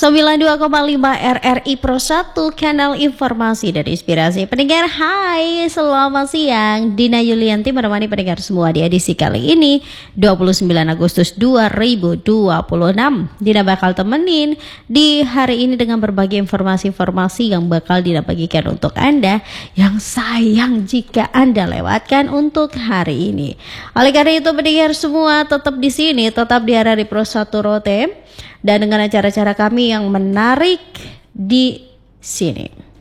92,5 RRI Pro 1, kanal informasi dan inspirasi. Pendengar, hai, selamat siang. Dina Yulianti menemani pendengar semua di edisi kali ini 29 Agustus 2026. Dina bakal temenin di hari ini dengan berbagai informasi-informasi yang bakal Dina bagikan untuk Anda, yang sayang jika Anda lewatkan untuk hari ini. Oleh karena itu pendengar semua tetap di sini, tetap di RRI Pro 1 Rote, dan dengan acara-acara kami yang menarik di sini.